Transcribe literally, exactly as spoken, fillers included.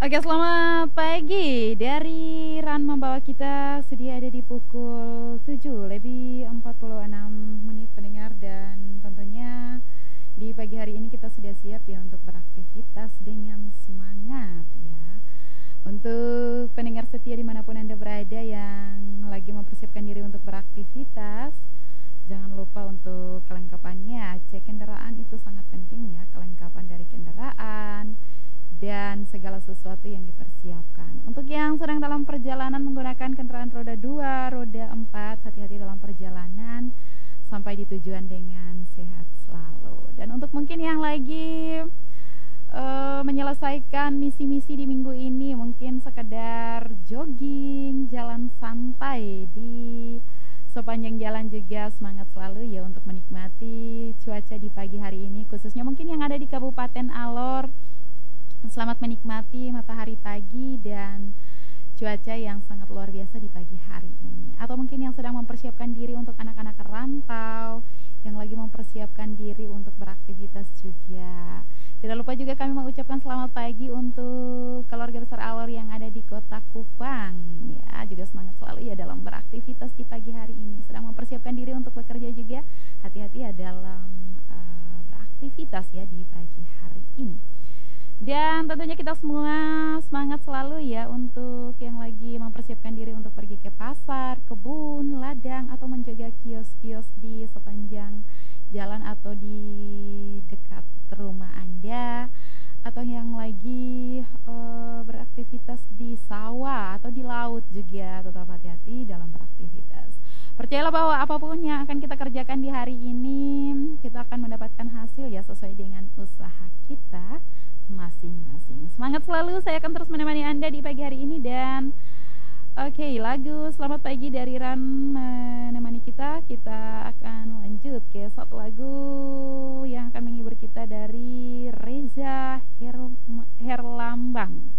Oke, selamat pagi. Dari Ran membawa kita sedia ada di pukul tujuh lebih empat puluh enam menit pendengar, dan tentunya di pagi hari ini kita sudah siap ya untuk beraktivitas dengan semangat ya. Untuk pendengar setia dimanapun Anda berada yang lagi mempersiapkan diri untuk beraktivitas, jangan lupa untuk kelengkapannya. Cek kendaraan itu sangat penting ya, kelengkapan dari kendaraan dan segala sesuatu yang dipersiapkan. Untuk yang sedang dalam perjalanan menggunakan kendaraan roda dua, roda empat, hati-hati dalam perjalanan sampai di tujuan dengan sehat selalu. Dan untuk mungkin yang lagi uh, menyelesaikan misi-misi di minggu ini, mungkin sekedar jogging, jalan santai di sepanjang jalan, juga semangat selalu ya untuk menikmati cuaca di pagi hari ini, khususnya mungkin yang ada di Kabupaten Alor. Selamat menikmati matahari pagi dan cuaca yang sangat luar biasa di pagi hari ini. Atau mungkin yang sedang mempersiapkan diri untuk anak-anak rantau, yang lagi mempersiapkan diri untuk beraktivitas juga. Tidak lupa juga kami mengucapkan selamat pagi untuk keluarga besar Alor yang ada di Kota Kupang. Ya, juga semangat selalu ya dalam beraktivitas di pagi hari ini. Sedang mempersiapkan diri untuk bekerja juga. Hati-hati ya dalam uh, beraktivitas ya di pagi hari ini. Dan tentunya kita semua semangat selalu ya untuk yang lagi mempersiapkan diri untuk pergi ke pasar, kebun, ladang, atau menjaga kios-kios di sepanjang jalan atau di dekat rumah Anda, atau yang lagi uh, beraktivitas di sawah atau di laut juga. Tetap hati-hati dalam beraktivitas. Percayalah bahwa apapun yang akan kita kerjakan di hari ini, kita akan mendapatkan hasil ya sesuai dengan usaha kita masing-masing. Semangat selalu, saya akan terus menemani Anda di pagi hari ini. Dan oke, okay, lagu Selamat Pagi dari Ran menemani kita. Kita akan lanjut ke satu lagu yang akan menghibur kita dari Reza Her Herlambang.